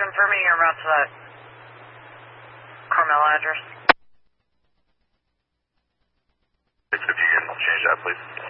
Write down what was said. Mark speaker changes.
Speaker 1: confirming your route to that Carmel address.
Speaker 2: If you can change that, please.